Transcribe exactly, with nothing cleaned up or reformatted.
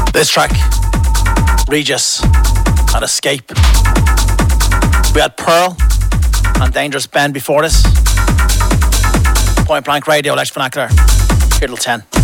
This track, Regis and Escape. We had Pearl and Dangerous Ben before this. Point Blank Radio, Lex Vernacular, here till ten.